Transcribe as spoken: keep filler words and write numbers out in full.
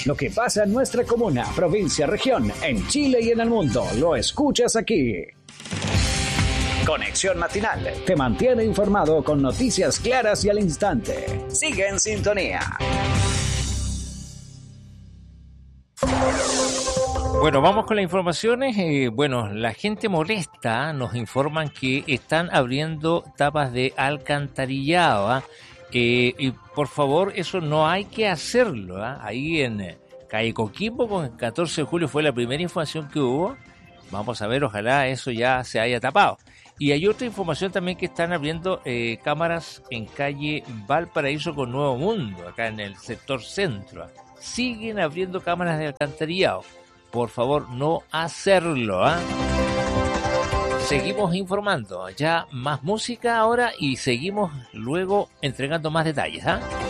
Lo que pasa en nuestra comuna, provincia, región, en Chile y en el mundo, lo escuchas aquí. Conexión Matinal te mantiene informado con noticias claras y al instante. Sigue en sintonía. Bueno, vamos con las informaciones. Eh, bueno, la gente molesta, nos informan que están abriendo tapas de alcantarillado. ¿eh? Eh, y por favor, eso no hay que hacerlo. ¿eh? Ahí en eh, calle Coquimbo, con el catorce de julio fue la primera información que hubo. Vamos a ver, ojalá eso ya se haya tapado. Y hay otra información también que están abriendo eh, cámaras en calle Valparaíso con Nuevo Mundo, acá en el sector centro. ¿eh? Siguen abriendo cámaras de alcantarillado. Por favor, no hacerlo. ¿eh? Seguimos informando. Ya más música ahora y seguimos luego entregando más detalles. ¿eh?